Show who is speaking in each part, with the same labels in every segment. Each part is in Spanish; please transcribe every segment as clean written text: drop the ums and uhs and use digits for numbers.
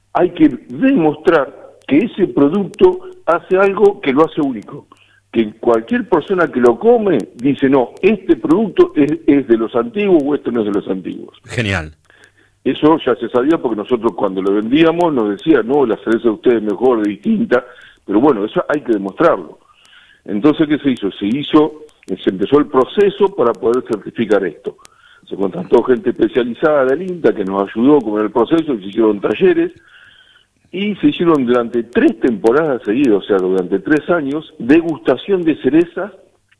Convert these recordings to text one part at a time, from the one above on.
Speaker 1: hay que demostrar que ese producto hace algo que lo hace único. Que cualquier persona que lo come dice, no, este producto es de los antiguos o este no es de los antiguos.
Speaker 2: Genial.
Speaker 1: Eso ya se sabía porque nosotros cuando lo vendíamos nos decían, no, la cereza de ustedes es mejor, distinta, pero bueno, eso hay que demostrarlo. Entonces, ¿qué se hizo? Se empezó el proceso para poder certificar esto. Se contrató gente especializada del INTA que nos ayudó con el proceso, se hicieron talleres, y se hicieron durante 3 temporadas seguidas, o sea, durante 3 años, degustación de cerezas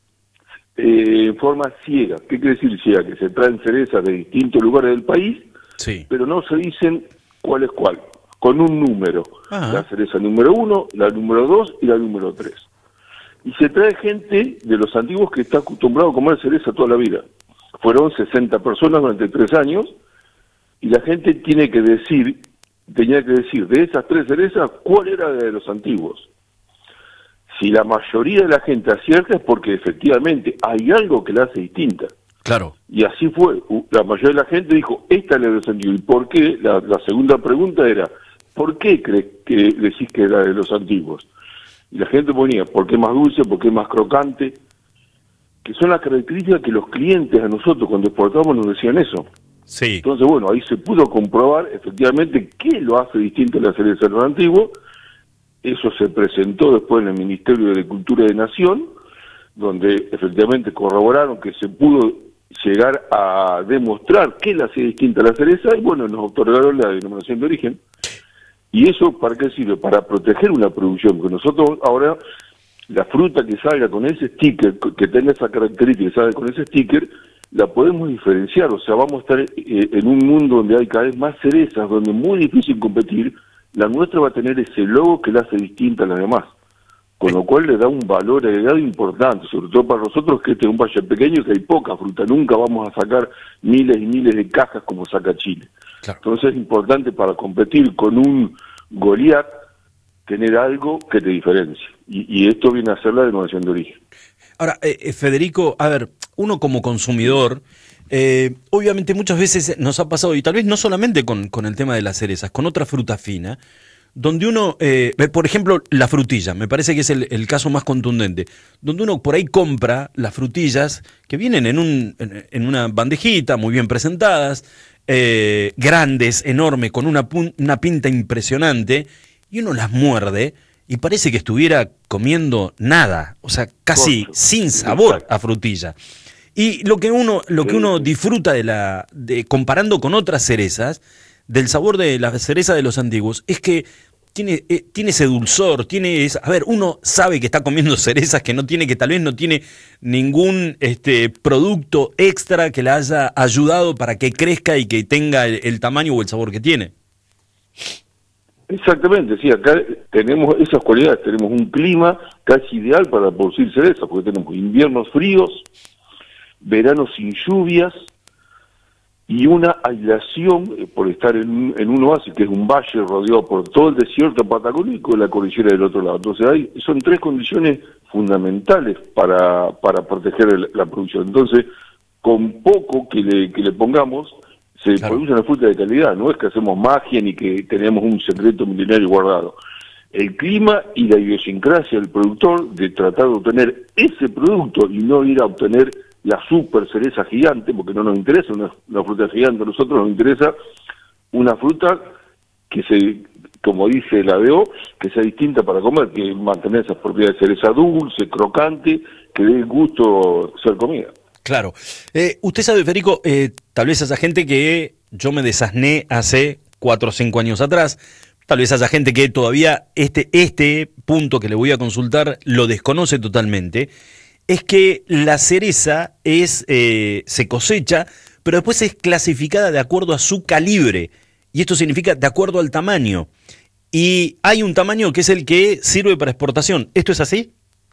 Speaker 1: en forma ciega. ¿Qué quiere decir ciega? Que se traen cerezas de distintos lugares del país,
Speaker 2: sí,
Speaker 1: pero no se dicen cuál es cuál, con un número.
Speaker 2: Ajá.
Speaker 1: La cereza número 1, la número 2 y la número 3. Y se trae gente de los antiguos que está acostumbrado a comer cereza toda la vida. Fueron 60 personas durante 3 años, y la gente tenía que decir de esas 3 cerezas cuál era de los antiguos. Si la mayoría de la gente acierta es porque efectivamente hay algo que la hace distinta.
Speaker 2: Claro.
Speaker 1: Y así fue. La mayoría de la gente dijo, esta es la de los antiguos. ¿Y por qué? La segunda pregunta era, ¿por qué crees que decís que era de los antiguos? Y la gente ponía, ¿por qué más dulce? ¿Por qué más crocante? Que son las características que los clientes a nosotros cuando exportamos nos decían eso.
Speaker 2: Sí.
Speaker 1: Entonces, bueno, ahí se pudo comprobar efectivamente qué lo hace distinto a la cereza de los antiguos. Eso se presentó después en el Ministerio de Agricultura de Nación, donde efectivamente corroboraron que se pudo llegar a demostrar qué la hacía distinta a la cereza, y bueno, nos otorgaron la denominación de origen. ¿Y eso para qué sirve? Para proteger una producción, porque nosotros ahora, la fruta que salga con ese sticker, que tenga esa característica, que salga con ese sticker, la podemos diferenciar. O sea, vamos a estar en un mundo donde hay cada vez más cerezas, donde es muy difícil competir. La nuestra va a tener ese logo que la hace distinta a las demás, con lo cual le da un valor agregado importante, sobre todo para nosotros que este es un valle pequeño, que hay poca fruta, nunca vamos a sacar miles y miles de cajas como saca Chile.
Speaker 2: Claro.
Speaker 1: Entonces es importante para competir con un Goliat tener algo que te diferencie, y esto viene a ser la denominación de origen.
Speaker 2: Ahora, Federico, a ver, uno como consumidor, obviamente muchas veces nos ha pasado, y tal vez no solamente con el tema de las cerezas, con otra fruta fina, donde uno, por ejemplo, la frutilla, me parece que es el caso más contundente, donde uno por ahí compra las frutillas que vienen en una bandejita, muy bien presentadas, grandes, enormes, con una pinta impresionante, y uno las muerde y parece que estuviera comiendo nada, o sea, casi sin sabor a frutilla. Y lo que uno disfruta comparando con otras cerezas, del sabor de la cereza de los antiguos, es que tiene ese dulzor, uno sabe que está comiendo cerezas que tal vez no tiene ningún producto extra que la haya ayudado para que crezca y que tenga el tamaño o el sabor que tiene.
Speaker 1: Exactamente, sí, acá tenemos esas cualidades, tenemos un clima casi ideal para producir cereza, porque tenemos inviernos fríos, veranos sin lluvias, y una aislación por estar en un oasis, que es un valle rodeado por todo el desierto patagónico y la cordillera del otro lado. Entonces son 3 condiciones fundamentales para proteger la producción. Entonces, con poco que le pongamos, se produce una fruta de calidad. No es que hacemos magia ni que tenemos un secreto milenario guardado. El clima y la idiosincrasia del productor de tratar de obtener ese producto y no ir a obtener la super cereza gigante, porque no nos interesa una fruta gigante, a nosotros nos interesa una fruta que como dice la DO, que sea distinta para comer, que mantener esas propiedades de cereza dulce, crocante, que dé gusto ser comida.
Speaker 2: Claro. Usted sabe, Federico, tal vez haya gente que yo me desasné hace 4 o 5 años atrás, tal vez haya gente que todavía este punto que le voy a consultar lo desconoce totalmente, es que la cereza se cosecha, pero después es clasificada de acuerdo a su calibre, y esto significa de acuerdo al tamaño, y hay un tamaño que es el que sirve para exportación. ¿Esto es así?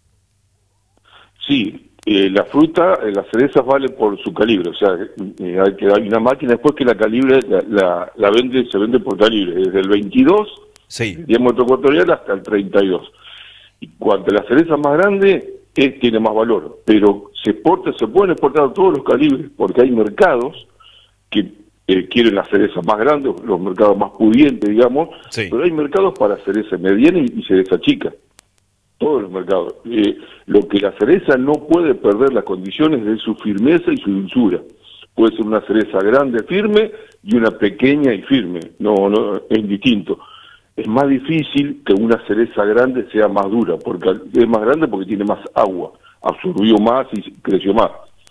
Speaker 1: Sí. La fruta, las cerezas valen por su calibre, o sea, hay una máquina después que la calibre, se vende por calibre, desde el 22, diámetro ecuatorial, hasta el 32. Y cuanto la cereza más grande, tiene más valor, pero se pueden exportar todos los calibres, porque hay mercados que quieren las cerezas más grandes, los mercados más pudientes, digamos,
Speaker 2: Sí.
Speaker 1: pero hay mercados para cereza mediana y cereza chica. Todos los mercados. Lo que la cereza no puede perder las condiciones de su firmeza y su dulzura. Puede ser una cereza grande, firme, y una pequeña y firme. No, es indistinto. Es más difícil que una cereza grande sea más dura, porque es más grande porque tiene más agua, absorbió más y creció más.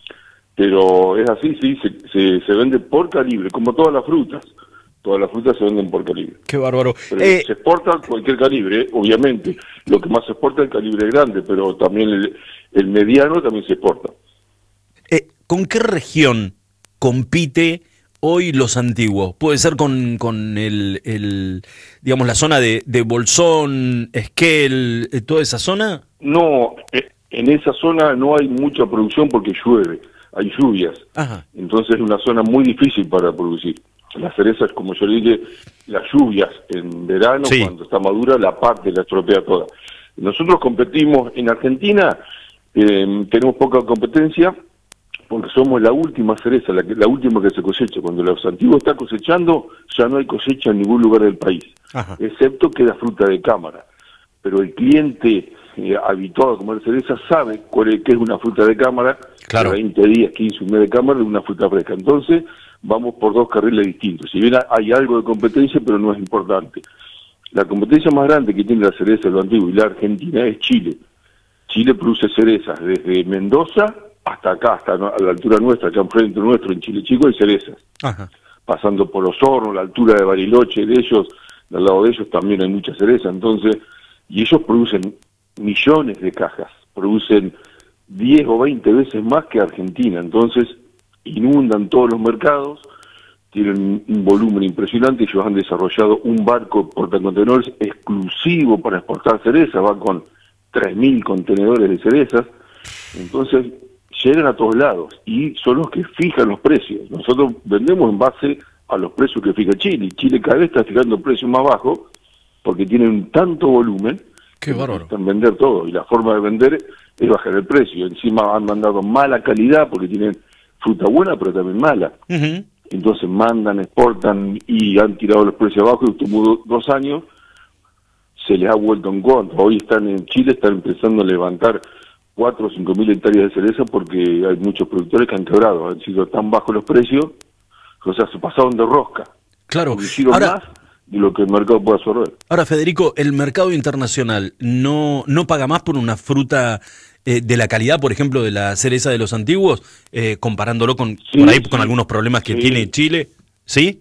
Speaker 1: Pero es así, sí, se vende por calibre, como todas las frutas. Todas las frutas se venden por calibre.
Speaker 2: Qué bárbaro.
Speaker 1: Pero se exporta cualquier calibre, obviamente. Lo que más se exporta es el calibre grande, pero también el mediano también se exporta.
Speaker 2: ¿Con qué región compite hoy Los Antiguos? ¿Puede ser con digamos, la zona de Bolsón, Esquel, toda esa zona?
Speaker 1: No, en esa zona no hay mucha producción porque llueve, hay lluvias.
Speaker 2: Ajá.
Speaker 1: Entonces es una zona muy difícil para producir. Las cerezas, como yo le dije, las lluvias en verano,
Speaker 2: Sí.
Speaker 1: cuando está madura, la parte la estropea toda. Nosotros competimos en Argentina, tenemos poca competencia, porque somos la última cereza, la última que se cosecha. Cuando Los Antiguos está cosechando, ya no hay cosecha en ningún lugar del país,
Speaker 2: Ajá.
Speaker 1: excepto que da fruta de cámara. Pero el cliente habituado a comer cereza sabe qué es una fruta de cámara,
Speaker 2: Claro.
Speaker 1: 20 días, 15, un mes de cámara, de una fruta fresca. Entonces, vamos por dos carriles distintos. Si bien hay algo de competencia, pero no es importante. La competencia más grande que tiene la cereza de Los Antiguos y la Argentina es Chile. Chile produce cerezas desde Mendoza hasta acá, hasta a la altura nuestra, acá enfrente nuestro, en Chile Chico, hay cerezas.
Speaker 2: Ajá.
Speaker 1: Pasando por Osorno, la altura de Bariloche, de ellos, al lado de ellos también hay mucha cereza. Entonces, y ellos producen millones de cajas, producen 10 o 20 veces más que Argentina. Entonces, inundan todos los mercados, tienen un volumen impresionante. Ellos han desarrollado un barco portacontenedores exclusivo para exportar cerezas, va con 3.000 contenedores de cerezas. Entonces llegan a todos lados y son los que fijan los precios. Nosotros vendemos en base a los precios que fija Chile, y Chile cada vez está fijando precios más bajos porque tienen tanto volumen.
Speaker 2: Qué bárbaro.
Speaker 1: Necesitan vender todo, y la forma de vender es bajar el precio. Encima han mandado mala calidad porque tienen fruta buena pero también mala.
Speaker 2: Ujú.
Speaker 1: Entonces mandan, exportan y han tirado los precios abajo. Y últimos 2 años se les ha vuelto en contra. Hoy están en Chile, están empezando a levantar 4 o 5 mil hectáreas de cereza porque hay muchos productores que han quebrado. Han sido tan bajos los precios, o sea, se pasaron de rosca.
Speaker 2: Claro.
Speaker 1: Hicieron
Speaker 2: Ahora,
Speaker 1: más de lo que el mercado puede absorber.
Speaker 2: Ahora, Federico, ¿el mercado internacional no paga más por una fruta de la calidad, por ejemplo, de la cereza de Los Antiguos, comparándolo con,
Speaker 1: Sí,
Speaker 2: por ahí,
Speaker 1: sí.
Speaker 2: con algunos problemas que
Speaker 1: Sí.
Speaker 2: tiene Chile? ¿Sí?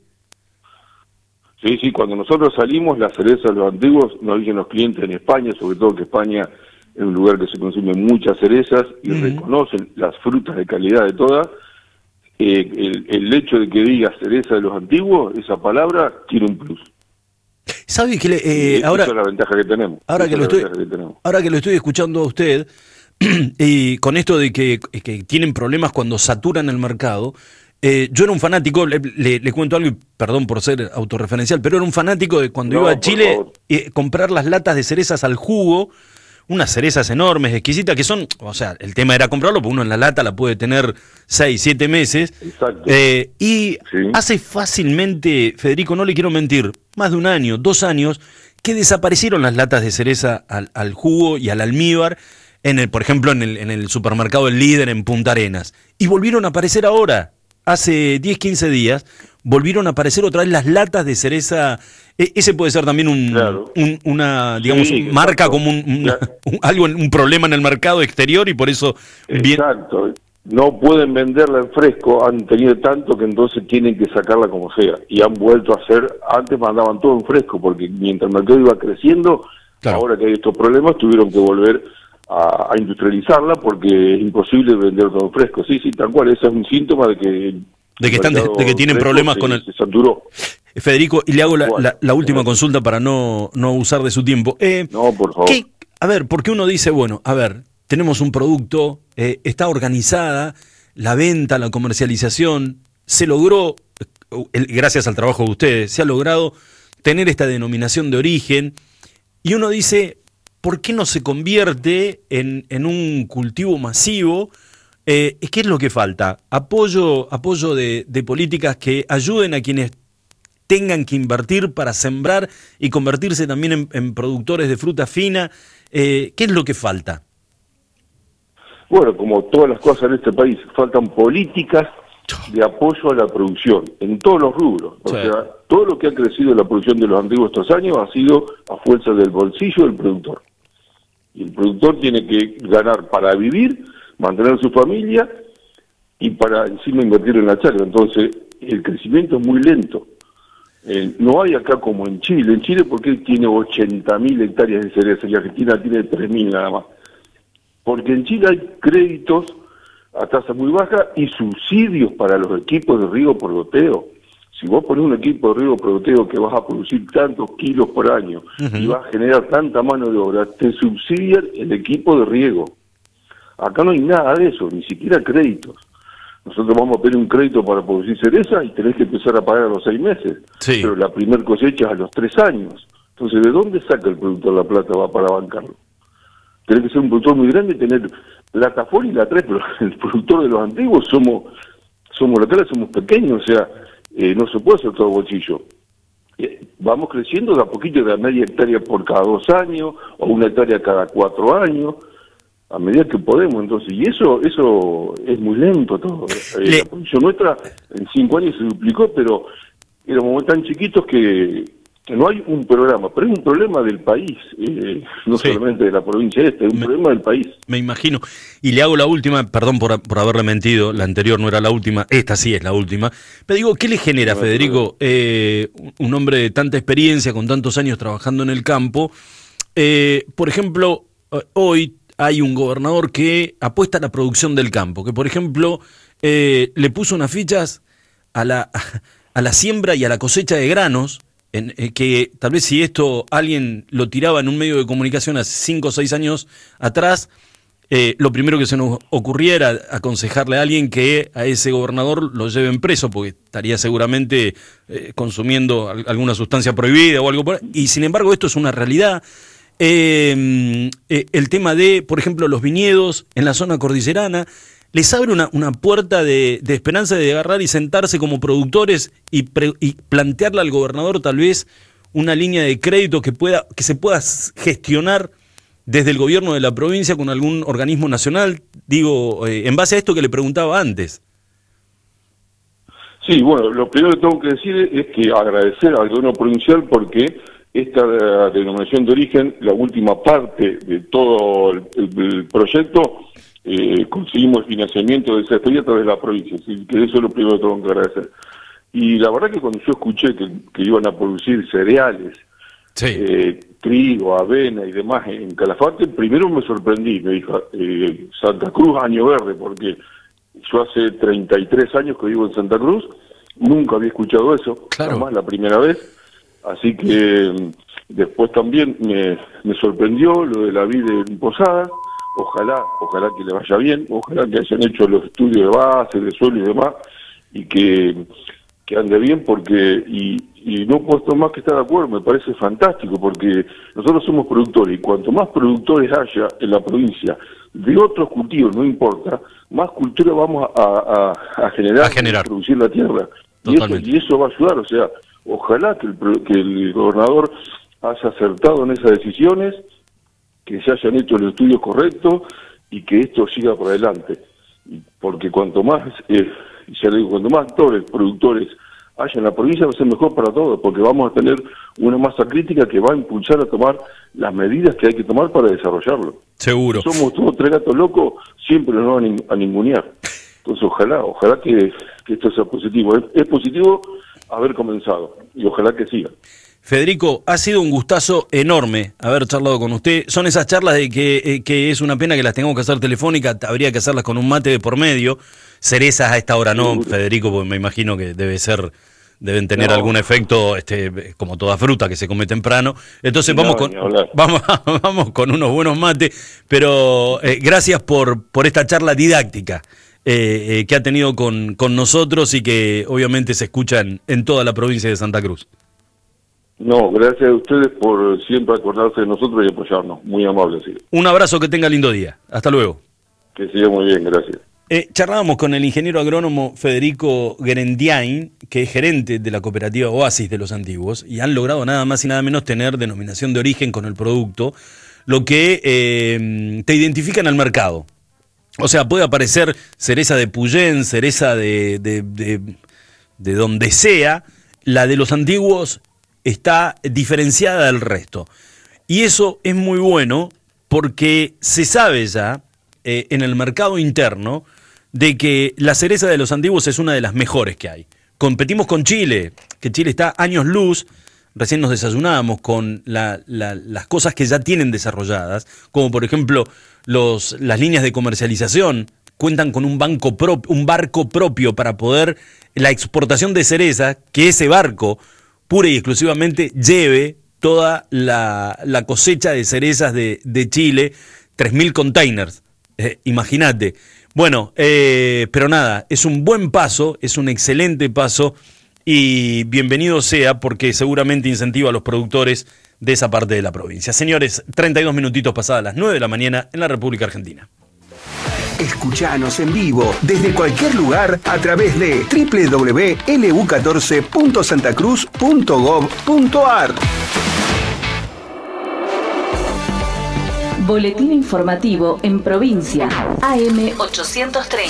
Speaker 1: Sí, cuando nosotros salimos, la cereza de Los Antiguos, nos dicen los clientes en España, sobre todo que España es un lugar que se consumen muchas cerezas y reconocen las frutas de calidad de todas. El hecho de que diga cereza de Los Antiguos, esa palabra tiene un plus.
Speaker 2: ¿Sabe que
Speaker 1: Esa
Speaker 2: ahora,
Speaker 1: es la ventaja que tenemos.
Speaker 2: ahora
Speaker 1: Esa
Speaker 2: que
Speaker 1: es
Speaker 2: lo
Speaker 1: la
Speaker 2: estoy,
Speaker 1: ventaja que tenemos.
Speaker 2: ahora que lo estoy escuchando a usted, y con esto de que tienen problemas cuando saturan el mercado, yo era un fanático, le cuento algo, y perdón por ser autorreferencial, pero era un fanático de cuando
Speaker 1: No,
Speaker 2: iba a
Speaker 1: por
Speaker 2: Chile
Speaker 1: favor.
Speaker 2: comprar las latas de cerezas al jugo, unas cerezas enormes, exquisitas, que son, o sea, el tema era comprarlo, porque uno en la lata la puede tener 6, 7 meses.
Speaker 1: Exacto.
Speaker 2: Y
Speaker 1: Sí.
Speaker 2: hace fácilmente, Federico, no le quiero mentir, más de 1 año, 2 años, que desaparecieron las latas de cereza al jugo y al almíbar, por ejemplo, en el supermercado El Líder en Punta Arenas. Y volvieron a aparecer ahora, hace 10, 15 días, volvieron a aparecer otra vez las latas de cereza. Ese puede ser también
Speaker 1: Claro.
Speaker 2: una, digamos,
Speaker 1: Sí,
Speaker 2: marca
Speaker 1: exacto.
Speaker 2: como un problema en el mercado exterior, y por eso
Speaker 1: Exacto. No pueden venderla en fresco, han tenido tanto que entonces tienen que sacarla como sea. Y han vuelto a hacer, antes mandaban todo en fresco, porque mientras el mercado iba creciendo,
Speaker 2: Claro.
Speaker 1: ahora que hay estos problemas, tuvieron que volver a industrializarla porque es imposible vender todo en fresco. Sí, tal cual, ese es un síntoma de que
Speaker 2: de que tienen problemas con el...
Speaker 1: se saturó.
Speaker 2: Federico, y le hago
Speaker 1: Bueno,
Speaker 2: la última consulta para no usar de su tiempo.
Speaker 1: No, por favor.
Speaker 2: A ver, porque uno dice, bueno, a ver, tenemos un producto, está organizada la venta, la comercialización, se logró, gracias al trabajo de ustedes, se ha logrado tener esta denominación de origen, y uno dice, ¿por qué no se convierte en un cultivo masivo ¿qué es lo que falta? Apoyo de políticas que ayuden a quienes tengan que invertir para sembrar y convertirse también en productores de fruta fina. ¿Qué es lo que falta?
Speaker 1: Bueno, como todas las cosas en este país, faltan políticas de apoyo a la producción, en todos los rubros. O sea, todo lo que ha crecido la producción de los antiguos estos años ha sido a fuerza del bolsillo del productor. Y el productor tiene que ganar para vivir, mantener a su familia y para encima invertir en la chacra. Entonces, el crecimiento es muy lento. No hay acá como en Chile. En Chile, porque tiene 80.000 hectáreas de cereza y Argentina tiene 3.000 nada más. Porque en Chile hay créditos a tasa muy baja y subsidios para los equipos de riego por goteo. Si vos ponés un equipo de riego por goteo que vas a producir tantos kilos por año y vas a generar tanta mano de obra, te subsidian el equipo de riego. Acá no hay nada de eso, ni siquiera créditos. Nosotros vamos a pedir un crédito para producir cereza y tenés que empezar a pagar a los 6 meses.
Speaker 2: Sí.
Speaker 1: Pero la primer cosecha es a los 3 años. Entonces, ¿de dónde saca el productor la plata para bancarlo? Tenés que ser un productor muy grande y tener plata fuera y la traes, pero el productor de los antiguos somos locales, somos pequeños, o sea, no se puede hacer todo bolsillo. Vamos creciendo de a poquito, de a media hectárea por cada 2 años, o 1 hectárea cada 4 años, a medida que podemos. Entonces, y eso es muy lento todo. La producción nuestra en 5 años se duplicó, pero éramos tan chiquitos que no hay un programa, pero es un problema del país, no solamente de la provincia es un problema del país. Me
Speaker 2: imagino. Y le hago la última, perdón por haberle mentido, la anterior no era la última, esta sí es la última. Pero digo, ¿qué le genera, Federico, un hombre de tanta experiencia, con tantos años trabajando en el campo? Por ejemplo, hoy hay un gobernador que apuesta a la producción del campo, que por ejemplo le puso unas fichas a la siembra y a la cosecha de granos, que tal vez si esto alguien lo tiraba en un medio de comunicación hace 5 o 6 años atrás, lo primero que se nos ocurriera era aconsejarle a alguien que a ese gobernador lo lleven preso, porque estaría seguramente consumiendo alguna sustancia prohibida o algo por ahí. Y sin embargo esto es una realidad. El tema de, por ejemplo, los viñedos en la zona cordillerana, les abre una puerta de esperanza de agarrar y sentarse como productores y plantearle al gobernador tal vez una línea de crédito que se pueda gestionar desde el gobierno de la provincia con algún organismo nacional, digo, en base a esto que le preguntaba antes.
Speaker 1: Sí, bueno, lo primero que tengo que decir es que agradecer al gobierno provincial porque esta denominación de origen, la última parte de todo el proyecto, conseguimos el financiamiento de esa estrella a través de la provincia, así que eso es lo primero que tengo que agradecer. Y la verdad que cuando yo escuché que iban a producir cereales, trigo, avena y demás en Calafate, primero me sorprendí, me dijo, Santa Cruz, año verde, porque yo hace 33 años que vivo en Santa Cruz, nunca había escuchado eso, jamás, la primera vez, así que después también me sorprendió lo de la vid en Posada. Ojalá que le vaya bien, ojalá que hayan hecho los estudios de base, de suelo y demás, y que ande bien, porque y no puedo más que estar de acuerdo, me parece fantástico, porque nosotros somos productores, y cuanto más productores haya en la provincia de otros cultivos, no importa, más cultura vamos a generar. Producir la tierra, y eso va a ayudar, o sea, ojalá que el gobernador haya acertado en esas decisiones, que se hayan hecho los estudios correctos y que esto siga por adelante. Porque cuanto más, ya le digo, cuanto más actores, productores haya en la provincia, va a ser mejor para todos, porque vamos a tener una masa crítica que va a impulsar a tomar las medidas que hay que tomar para desarrollarlo.
Speaker 2: Seguro.
Speaker 1: Si somos todos 3 gatos locos, siempre nos van a ningunear. Entonces ojalá que esto sea positivo. Es positivo haber comenzado y ojalá que siga.
Speaker 2: Federico, ha sido un gustazo enorme haber charlado con usted. Son esas charlas de que es una pena que las tengamos que hacer telefónicas, habría que hacerlas con un mate de por medio. Cerezas a esta hora no, Federico, porque me imagino que deben tener algún efecto, como toda fruta que se come temprano. Entonces vamos con unos buenos mates, pero gracias por esta charla didáctica que ha tenido con nosotros y que obviamente se escuchan en toda la provincia de Santa Cruz.
Speaker 1: No, gracias a ustedes por siempre acordarse de nosotros y apoyarnos. Muy amable, sí.
Speaker 2: Un abrazo, que tenga lindo día. Hasta luego.
Speaker 1: Que siga muy bien, gracias.
Speaker 2: Charlábamos con el ingeniero agrónomo Federico Gerendiain, que es gerente de la cooperativa Oasis de los Antiguos, y han logrado nada más y nada menos tener denominación de origen con el producto, lo que te identifica en el mercado. O sea, puede aparecer cereza de Puyén, cereza de donde sea, la de los Antiguos está diferenciada del resto. Y eso es muy bueno porque se sabe ya en el mercado interno de que la cereza de los Antiguos es una de las mejores que hay. Competimos con Chile, que Chile está años luz. Recién nos desayunábamos con las cosas que ya tienen desarrolladas, como por ejemplo las líneas de comercialización. Cuentan con un barco propio para poder la exportación de cereza, que ese barco pura y exclusivamente lleve toda la cosecha de cerezas de Chile, 3.000 containers, imagínate. Bueno, pero nada, es un buen paso, es un excelente paso y bienvenido sea porque seguramente incentiva a los productores de esa parte de la provincia. Señores, 32 minutitos pasadas las 9 de la mañana en la República Argentina.
Speaker 3: Escuchanos en vivo desde cualquier lugar a través de www.lu14.santacruz.gov.ar.
Speaker 4: Boletín informativo en provincia, AM 830.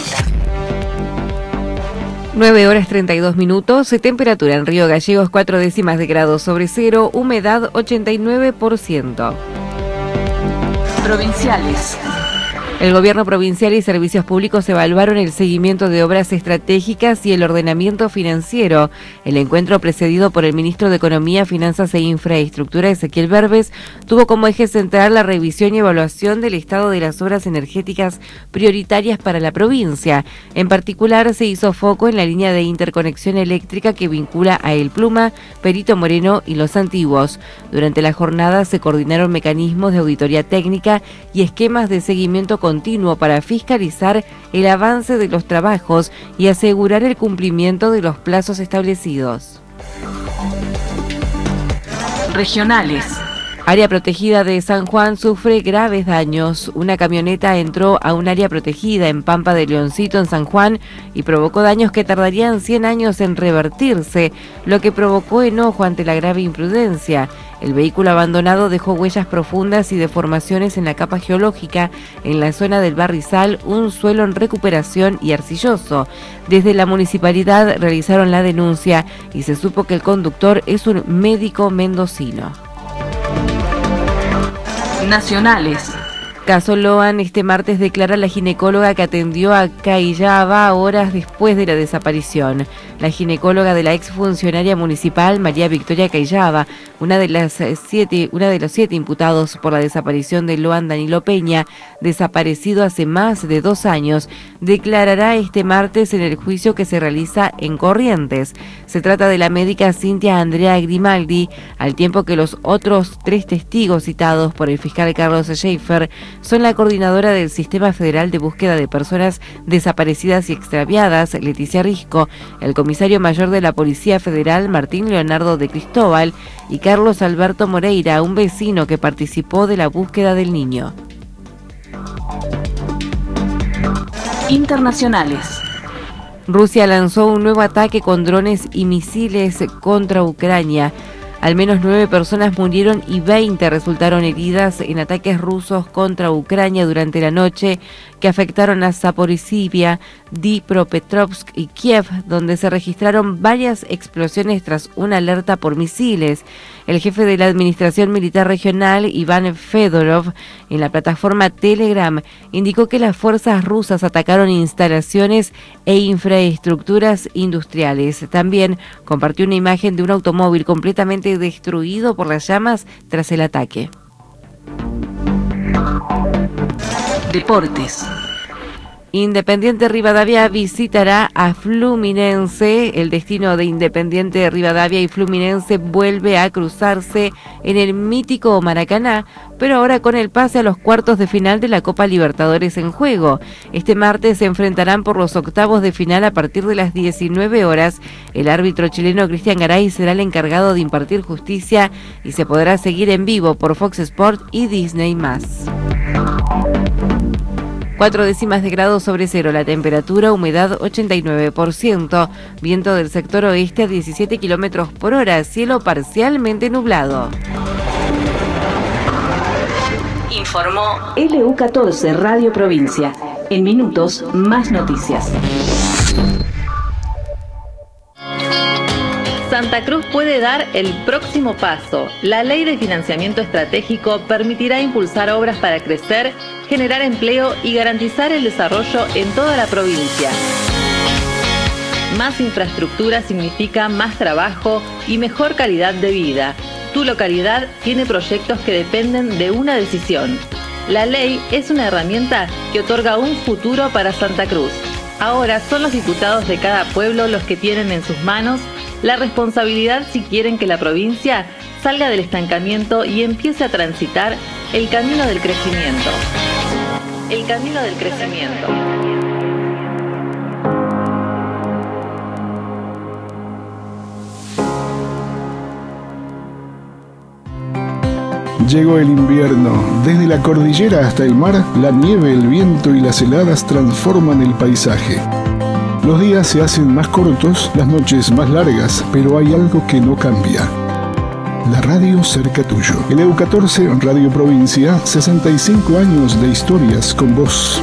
Speaker 5: 9 horas 32 minutos, temperatura en Río Gallegos 4 décimas de grado sobre cero, humedad 89%.
Speaker 4: Provinciales.
Speaker 5: El gobierno provincial y servicios públicos evaluaron el seguimiento de obras estratégicas y el ordenamiento financiero. El encuentro, precedido por el ministro de Economía, Finanzas e Infraestructura, Ezequiel Berbes, tuvo como eje central la revisión y evaluación del estado de las obras energéticas prioritarias para la provincia. En particular, se hizo foco en la línea de interconexión eléctrica que vincula a El Pluma, Perito Moreno y Los Antiguos. Durante la jornada se coordinaron mecanismos de auditoría técnica y esquemas de seguimiento continuo para fiscalizar el avance de los trabajos y asegurar el cumplimiento de los plazos establecidos.
Speaker 4: Regionales.
Speaker 5: Área protegida de San Juan sufre graves daños. Una camioneta entró a un área protegida en Pampa de Leoncito, en San Juan, y provocó daños que tardarían 100 años en revertirse, lo que provocó enojo ante la grave imprudencia. El vehículo abandonado dejó huellas profundas y deformaciones en la capa geológica en la zona del Barrizal, un suelo en recuperación y arcilloso. Desde la municipalidad realizaron la denuncia y se supo que el conductor es un médico mendocino.
Speaker 4: Nacionales.
Speaker 5: Caso Loan, este martes declara la ginecóloga que atendió a Cayaba horas después de la desaparición. La ginecóloga de la exfuncionaria municipal, María Victoria Cayaba, una de los 7 imputados por la desaparición de Loan Danilo Peña, desaparecido hace más de 2 años, declarará este martes en el juicio que se realiza en Corrientes. Se trata de la médica Cintia Andrea Grimaldi, al tiempo que los otros 3 testigos citados por el fiscal Carlos Schaefer son la coordinadora del Sistema Federal de Búsqueda de Personas Desaparecidas y Extraviadas, Leticia Risco, el comisario mayor de la Policía Federal, Martín Leonardo de Cristóbal, y Carlos Alberto Moreira, un vecino que participó de la búsqueda del niño.
Speaker 4: Internacionales.
Speaker 5: Rusia lanzó un nuevo ataque con drones y misiles contra Ucrania. Al menos 9 personas murieron y 20 resultaron heridas en ataques rusos contra Ucrania durante la noche que afectaron a Zaporizhia, Dnipropetrovsk y Kiev, donde se registraron varias explosiones tras una alerta por misiles. El jefe de la Administración Militar Regional, Iván Fedorov, en la plataforma Telegram, indicó que las fuerzas rusas atacaron instalaciones e infraestructuras industriales. También compartió una imagen de un automóvil completamente destruido por las llamas tras el ataque.
Speaker 4: Deportes.
Speaker 5: Independiente Rivadavia visitará a Fluminense. El destino de Independiente Rivadavia y Fluminense vuelve a cruzarse en el mítico Maracaná, pero ahora con el pase a los cuartos de final de la Copa Libertadores en juego. Este martes se enfrentarán por los octavos de final a partir de las 19 horas. El árbitro chileno Cristian Garay será el encargado de impartir justicia y se podrá seguir en vivo por Fox Sports y Disney+. 4 décimas de grado sobre cero la temperatura, humedad 89%, viento del sector oeste a 17 kilómetros por hora, cielo parcialmente nublado.
Speaker 4: Informó LU14 Radio Provincia. En minutos, más noticias.
Speaker 6: Santa Cruz puede dar el próximo paso. La Ley de Financiamiento Estratégico permitirá impulsar obras para crecer, generar empleo y garantizar el desarrollo en toda la provincia. Más infraestructura significa más trabajo y mejor calidad de vida. Tu localidad tiene proyectos que dependen de una decisión. La ley es una herramienta que otorga un futuro para Santa Cruz. Ahora son los diputados de cada pueblo los que tienen en sus manos la responsabilidad si quieren que la provincia salga del estancamiento y empiece a transitar el camino del crecimiento. El camino del crecimiento.
Speaker 7: Llegó el invierno. Desde la cordillera hasta el mar, la nieve, el viento y las heladas transforman el paisaje. Los días se hacen más cortos, las noches más largas, pero hay algo que no cambia. La radio cerca tuyo. LU14 Radio Provincia, 65 años de historias con vos.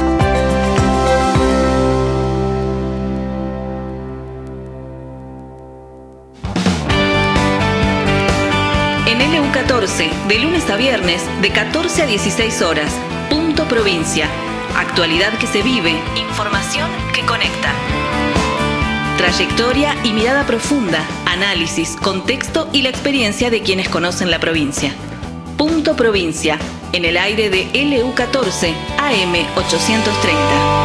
Speaker 4: En LU14, de lunes a viernes, de 14 a 16 horas. Punto Provincia. Actualidad que se vive, información que conecta. Trayectoria y mirada profunda, análisis, contexto y la experiencia de quienes conocen la provincia. Punto Provincia, en el aire de LU14 AM 830.